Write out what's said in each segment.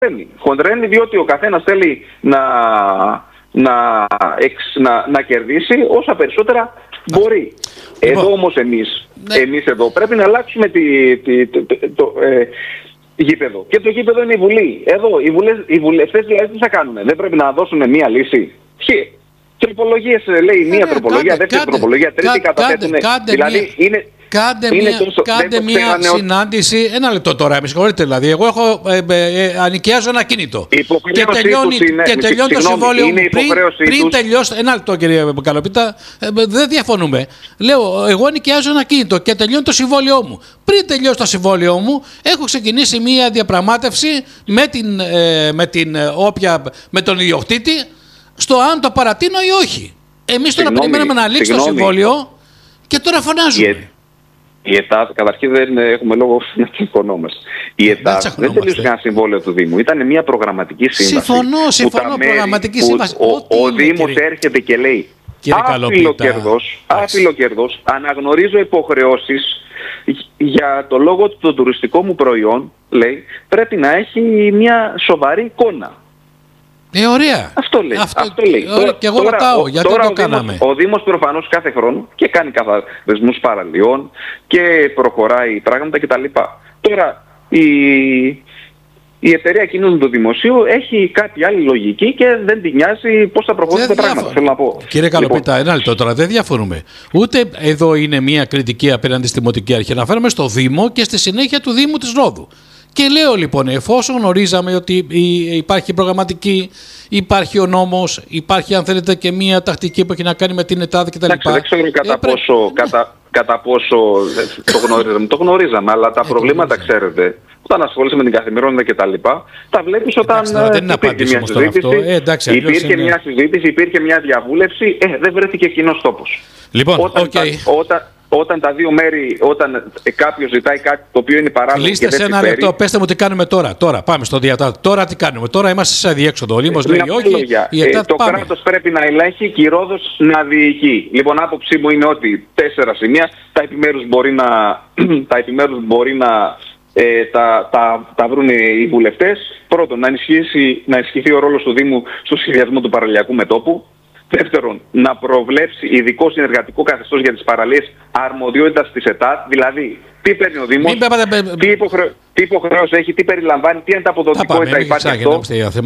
Χοντρένει διότι ο καθένας θέλει να κερδίσει όσα περισσότερα μπορεί. Εδώ όμως εμείς εδώ πρέπει να αλλάξουμε το γήπεδο. Και το γήπεδο είναι η Βουλή. Εδώ οι βουλευτές δηλαδή τι θα κάνουν? Δεν πρέπει να δώσουν μία λύση? Τροπολογίες λέει, μία τροπολογία, δεύτερη τροπολογία, τρίτη καταθέτουν. Δηλαδή Κάντε μια συνάντηση. Ένα λεπτό τώρα, με συγχωρείτε δηλαδή. Εγώ ανοικιάζω ένα κινητό. Και τελειώνει το συμβόλαιο μου. Πριν τελειώσει. Ένα λεπτό, κύριε Καλοπίτα, δεν διαφωνούμε. Λέω, εγώ ανοικιάζω ένα κινητό και τελειώνει το συμβόλαιό μου. Πριν τελειώσει το συμβόλαιό μου, έχω ξεκινήσει μια διαπραγμάτευση με τον ιδιοκτήτη στο αν το παρατείνω ή όχι. Εμείς τώρα περιμένουμε να λήξει το συμβόλαιο και τώρα φωνάζουμε. Η ΕΤΑΔ, καταρχήν δεν έχουμε λόγο να τσακωνόμαστε. Η ΕΤΑΔ δεν τελείωσε κανένα συμβόλαιο του Δήμου. Ήταν μια προγραμματική σύμβαση. Συμφωνώ, προγραμματική σύμβαση. Ο Δήμος έρχεται και λέει άφιλο κέρδος, αναγνωρίζω υποχρεώσεις για το λόγο του το τουριστικό μου προϊόν, λέει, πρέπει να έχει μια σοβαρή εικόνα. Ωραία. Αυτό λέει. Και εγώ ρωτάω, γιατί το κάναμε? Ο Δήμος προφανώς κάθε χρόνο και κάνει καθαρισμούς παραλίων και προχωράει πράγματα κτλ. Τώρα η εταιρεία κοινών του δημοσίου έχει κάποια άλλη λογική και δεν την νοιάζει πώς θα προχωρήσει τα πράγματα. Θέλω να πω. Κύριε Καλοπίτα, ένα λεπτό τώρα, δεν διαφωνούμε. Ούτε εδώ είναι μια κριτική απέναντι στη Δημοτική Αρχή. Αναφέρομαι στο Δήμο και στη συνέχεια του Δήμου της Ρόδου. Και λέω λοιπόν, εφόσον γνωρίζαμε ότι υπάρχει προγραμματική, υπάρχει ο νόμος, υπάρχει αν θέλετε και μια τακτική που έχει να κάνει με την ΕΤΑΔ κτλ. Δεν ξέρω κατά πόσο το γνωρίζαμε, αλλά τα προβλήματα ξέρετε. Όταν ασχολείσαι με την καθημερινότητα κτλ. Τα βλέπεις όταν υπήρχε μια συζήτηση, υπήρχε μια διαβούλευση, δεν βρέθηκε κοινός τόπος. Λοιπόν, όταν τα δύο μέρη, όταν κάποιος ζητάει κάτι το οποίο είναι παράλογο. Λύστε σε ένα λεπτό, πέστε μου τι κάνουμε τώρα. Τώρα πάμε στο διατάτη. Τώρα τι κάνουμε? Τώρα είμαστε σε αδιέξοδο. Ο Λίμος λέει όχι. Το κράτος πρέπει να ελέγχει και η Ρόδος να διοικεί. Λοιπόν, άποψή μου είναι ότι 4 σημεία, τα επιμέρους μπορεί να τα βρουν οι βουλευτές. Πρώτον, να ενισχυθεί ο ρόλος του Δήμου στο σχεδιασμό του παραλιακού μετώπου. Δεύτερον, να προβλέψει ειδικό συνεργατικό καθεστώς για τις παραλίες αρμοδιότητας της ΕΤΑΔ. Δηλαδή, τι παίρνει ο Δήμος, τι υποχρεώσεις έχει, τι περιλαμβάνει, τι είναι τα αποδοτικότητα, υπάρχει αυτό.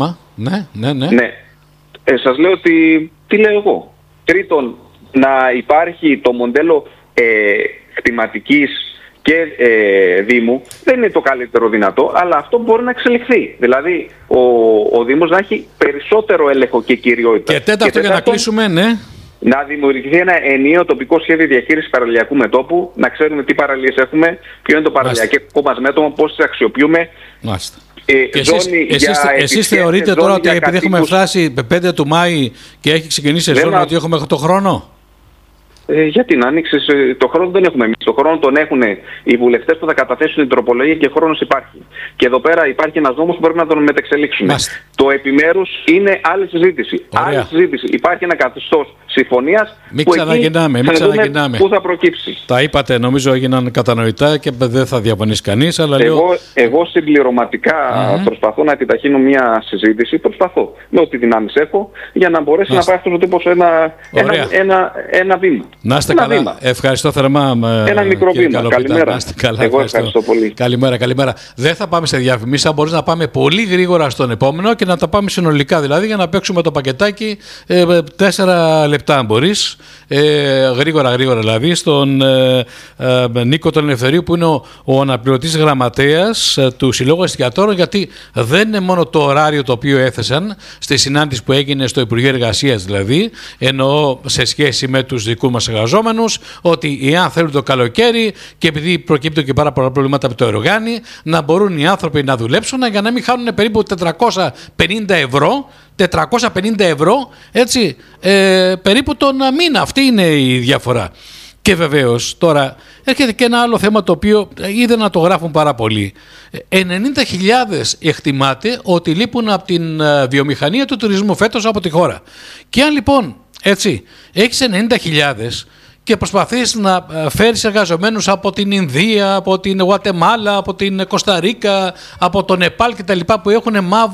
Ναι. Σας λέω τι λέω εγώ. Τρίτον, να υπάρχει το μοντέλο κτηματικής και Δήμου. Δεν είναι το καλύτερο δυνατό, αλλά αυτό μπορεί να εξελιχθεί. Δηλαδή, ο Δήμος να έχει περισσότερο έλεγχο και κυριότητα. Και τέταρτο, για να κλείσουμε, ναι. Να δημιουργηθεί ένα ενιαίο τοπικό σχέδιο διαχείρισης παραλιακού μετώπου, να ξέρουμε τι παραλίες έχουμε, ποιο είναι το παραλιακό μας μέτωπο, πώς τις αξιοποιούμε. Μάλιστα. Εσείς θεωρείτε τώρα ότι επειδή έχουμε φτάσει 5 του Μάη και έχει ξεκινήσει η ζώνη, ότι έχουμε το χρόνο? Γιατί να ανοίξεις, το χρόνο δεν έχουμε εμείς. Το χρόνο τον έχουν οι βουλευτές που θα καταθέσουν την τροπολογία και χρόνος υπάρχει. Και εδώ πέρα υπάρχει ένας νόμος που πρέπει να τον μετεξελίξουμε. Το επιμέρους είναι άλλη συζήτηση. Υπάρχει ένα καθεστώς συμφωνίας. Μην ξαναγεννάμε. Πού θα προκύψει. Τα είπατε, νομίζω έγιναν κατανοητά και δεν θα διαφωνήσει κανείς. Αλλά εγώ συμπληρωματικά προσπαθώ να επιταχύνω μια συζήτηση. Προσπαθώ με ό,τι δυνάμεις έχω για να μπορέσει να πάει αυτός ο τύπος ένα βήμα. Να είστε καλά. Ευχαριστώ θερμά. Ένα μικρό βήμα. Καλημέρα. Να είστε καλά. Εγώ ευχαριστώ πολύ. Καλημέρα. Δεν θα πάμε σε διαφημίσεις. Μπορείς να πάμε πολύ γρήγορα στον επόμενο και να τα πάμε συνολικά, δηλαδή για να παίξουμε το πακετάκι 4 λεπτά, αν μπορείς. Γρήγορα δηλαδή, στον Νίκο τον Ελευθερίου, που είναι ο αναπληρωτής γραμματέας του Συλλόγου Εστιατόρων, γιατί δεν είναι μόνο το ωράριο το οποίο έθεσαν στη συνάντηση που έγινε στο Υπουργείο Εργασίας, δηλαδή, εννοώ σε σχέση με τους δικούς μας εργαζόμενους, ότι εάν θέλουν το καλοκαίρι και επειδή προκύπτουν και πάρα πολλά προβλήματα από το εργάνι, να μπορούν οι άνθρωποι να δουλέψουν για να μην χάνουν περίπου 450 ευρώ, έτσι, περίπου τον μήνα. Αυτή είναι η διαφορά. Και βεβαίως τώρα έρχεται και ένα άλλο θέμα το οποίο είδε να το γράφουν πάρα πολύ. 90.000 εκτιμάται ότι λείπουν από την βιομηχανία του τουρισμού φέτος από τη χώρα. Και αν λοιπόν, έτσι, έχεις 90.000 και προσπαθείς να φέρεις εργαζομένους από την Ινδία, από την Γουατεμάλα, από την Κοσταρίκα, από το Νεπάλ κτλ. Που έχουν μαύρο